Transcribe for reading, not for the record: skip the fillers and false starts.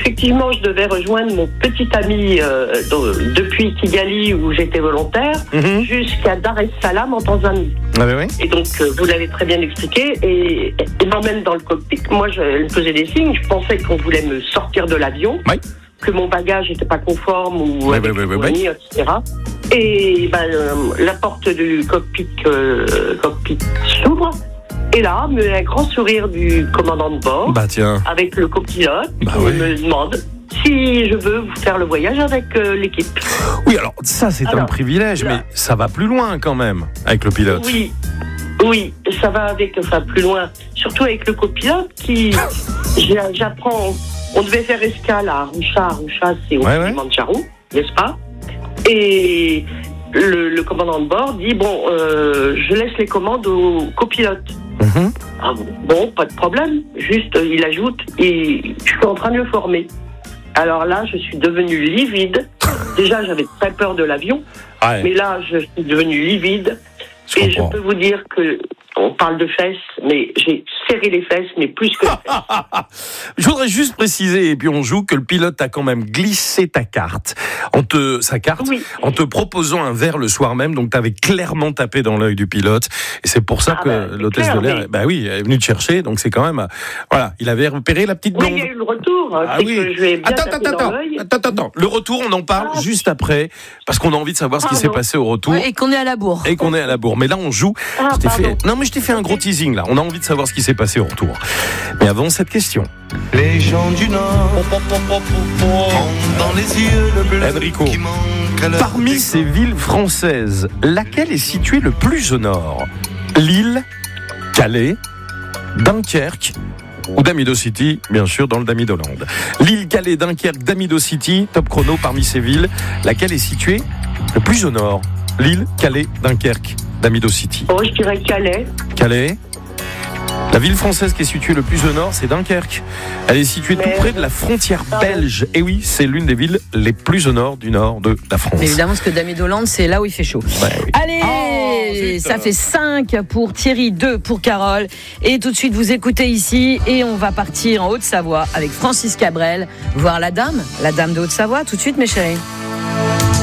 effectivement, je devais rejoindre mon petit ami depuis Kigali, où j'étais volontaire, jusqu'à Dar es Salaam en Tanzanie. Ah oui. Et donc, vous l'avez très bien expliqué, et il m'emmène dans le cockpit. Moi, elle me faisait des signes, je pensais qu'on voulait me sortir de l'avion, que mon bagage n'était pas conforme, ou etc. Et la porte du cockpit s'ouvre. Et là, un grand sourire du commandant de bord, avec le copilote, qui me demande si je veux faire le voyage avec l'équipe. Oui, alors ça c'est un privilège, mais ça va plus loin quand même avec le pilote. Oui, ça va plus loin, surtout avec le copilote qui, j'apprends, on devait faire escale à Arusha. Arusha, c'est au Kilimanjaro, n'est-ce pas? Et le commandant de bord dit je laisse les commandes au copilote. Bon, pas de problème. Juste, il ajoute, et je suis en train de le former. Alors là, je suis devenue livide. Déjà, j'avais très peur de l'avion, mais là, je suis devenue livide. Je peux vous dire que on parle de fesses, mais j'ai serré les fesses, mais plus que les fesses. Je voudrais juste préciser, et puis on joue, que le pilote a quand même glissé sa carte en te proposant un verre le soir même, donc tu avais clairement tapé dans l'œil du pilote, et c'est pour ça que l'hôtesse de l'air est venue te chercher, donc c'est quand même, il avait repéré la petite blonde. Oui, il y a eu le retour. Attends, le retour, on en parle juste après, parce qu'on a envie de savoir ce qui s'est passé au retour. Et qu'on est à la bourre. Mais là on joue. Je t'ai fait un gros teasing là. On a envie de savoir ce qui s'est passé au retour. Mais avant cette question. Les gens du Nord ont dans les yeux le bleu. Enrico, parmi ces villes françaises, laquelle est située le plus au nord? Lille, Calais, Dunkerque ou Damido City, bien sûr, dans le Damidoland. Lille, Calais, Dunkerque, Damido City, top chrono parmi ces villes. Laquelle est située le plus au nord? Lille, Calais, Dunkerque, Damido City. Je dirais Calais. Calais. La ville française qui est située le plus au nord, c'est Dunkerque. Elle est située tout près de la frontière belge. Et oui, c'est l'une des villes les plus au nord du nord de la France. Mais évidemment, parce que Damidoland, c'est là où il fait chaud. Allez, ça fait 5 pour Thierry, 2 pour Carole. Et tout de suite, vous écoutez ici. Et on va partir en Haute-Savoie avec Francis Cabrel, voir la dame de Haute-Savoie. Tout de suite, mes chéris.